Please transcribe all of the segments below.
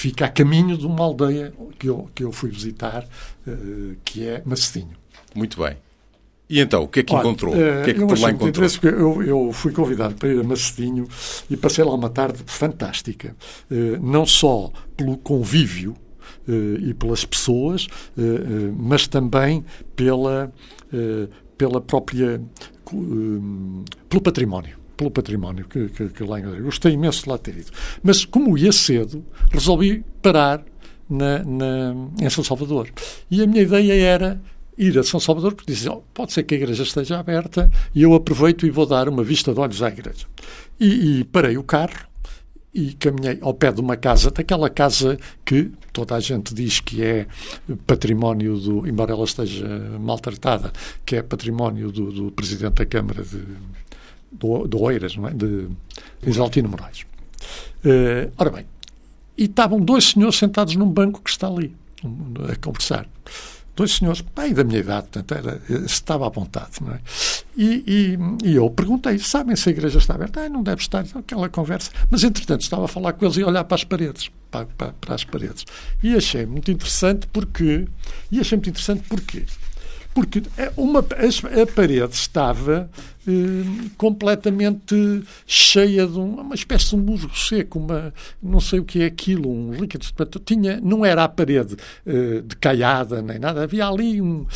fica a caminho de uma aldeia que eu fui visitar, que é Macedinho. Muito bem. E então, o que é que encontrou? O que é que por lá encontrou? Eu fui convidado para ir a Macedinho e passei lá uma tarde fantástica. Não só pelo convívio e pelas pessoas, mas também pela própria... pelo património. Pelo património que lá encontrei. Gostei imenso de lá ter ido. Mas, como ia cedo, resolvi parar em São Salvador. E a minha ideia era ir a São Salvador, porque disse, pode ser que a igreja esteja aberta e eu aproveito e vou dar uma vista de olhos à igreja. E parei o carro e caminhei ao pé de uma casa, daquela casa que toda a gente diz que é património embora ela esteja maltratada, que é património do Presidente da Câmara de Oeiras, não é? De Isaltino Moraes. Ora bem, e estavam dois senhores sentados num banco que está ali, a conversar. Dois senhores, pai da minha idade, portanto, estava à vontade, não é? E eu perguntei, sabem se a igreja está aberta? Não deve estar, aquela conversa. Mas, entretanto, estava a falar com eles e a olhar para as paredes. Para as paredes. E achei muito interessante porque... Porque a parede estava completamente cheia de uma espécie de um musgo seco, não sei o que é aquilo, um líquido. Não era a parede decaiada nem nada, havia ali um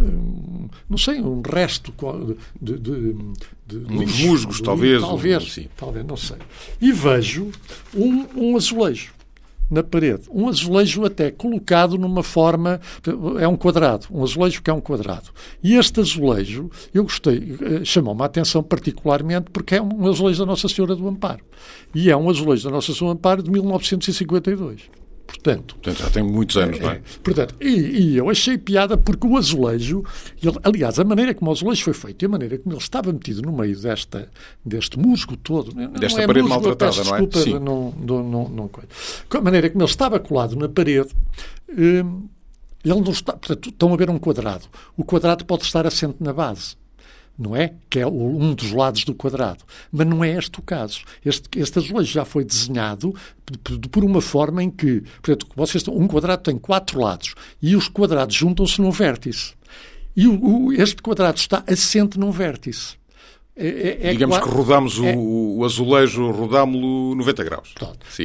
resto de uns musgos, talvez, não sei. E vejo um azulejo na parede. Um azulejo até colocado numa forma... É um quadrado. Um azulejo que é um quadrado. E este azulejo, eu gostei, chamou-me a atenção particularmente porque é um azulejo da Nossa Senhora do Amparo. E é um azulejo da Nossa Senhora do Amparo de 1952. Portanto, já tem muitos anos, não é? Portanto, e eu achei piada porque o azulejo, aliás, a maneira como o azulejo foi feito e a maneira como ele estava metido no meio deste musgo todo, desta parede maltratada, não é? Sim. A maneira como ele estava colado na parede, ele não está. Portanto, estão a ver um quadrado. O quadrado pode estar assente na base. Não é? Que é um dos lados do quadrado. Mas não é este o caso. Este azulejo já foi desenhado por uma forma em que, portanto, um quadrado tem 4 lados e os quadrados juntam-se num vértice. E este quadrado está assente num vértice. Digamos que rodamos o azulejo, rodámo-lo 90 graus. Sim,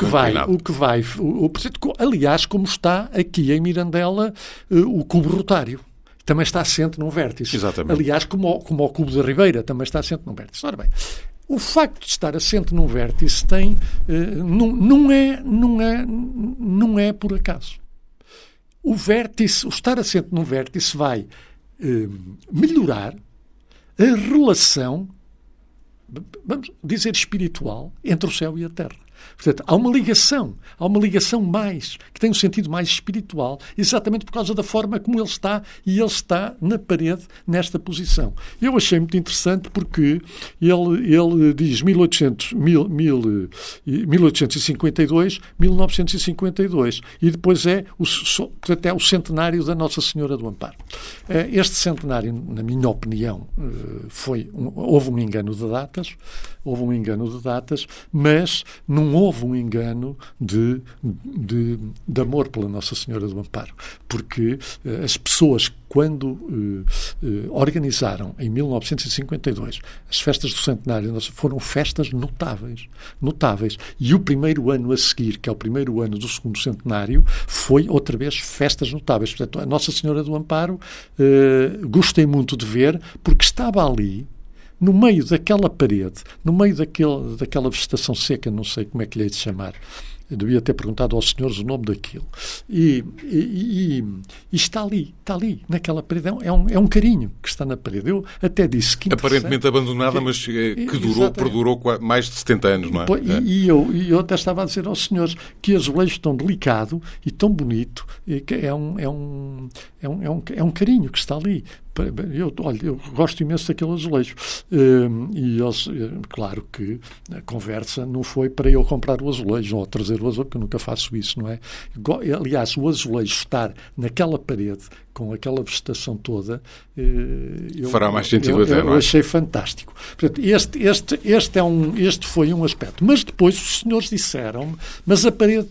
aliás, como está aqui em Mirandela o cubo rotário. Também está assente num vértice. Exatamente. Aliás, como o Cubo da Ribeira, também está assente num vértice. Ora bem, o facto de estar assente num vértice não é por acaso. O estar assente num vértice vai melhorar a relação, vamos dizer, espiritual entre o céu e a terra. Portanto, há uma ligação mais, que tem um sentido mais espiritual, exatamente por causa da forma como ele está, e ele está na parede nesta posição. Eu achei muito interessante porque ele diz 1852, 1952, e depois portanto, é o centenário da Nossa Senhora do Amparo. Este centenário, na minha opinião, houve um engano de datas, mas não houve um engano de amor pela Nossa Senhora do Amparo, porque as pessoas, quando organizaram em 1952 as festas do centenário, foram festas notáveis. E o primeiro ano a seguir, que é o primeiro ano do segundo centenário, foi outra vez festas notáveis. Portanto, a Nossa Senhora do Amparo gostei muito de ver, porque estava ali no meio daquela parede, no meio daquela vegetação seca, não sei como é que lhe hei de chamar. Eu devia ter perguntado aos senhores o nome daquilo. E está ali, naquela parede. É um carinho que está na parede. Eu até disse que... Aparentemente abandonada, mas que perdurou mais de 70 anos, não é? E eu até estava a dizer aos senhores que azulejo tão delicado e tão bonito, e que é um carinho que está ali. Eu gosto imenso daquele azulejo. Claro que a conversa não foi para eu comprar o azulejo ou trazer o azulejo, porque eu nunca faço isso, não é? Aliás, o azulejo estar naquela parede, com aquela vegetação toda, fará mais sentido até, não é? Eu achei fantástico. Portanto, este foi um aspecto. Mas depois os senhores disseram-me, mas a parede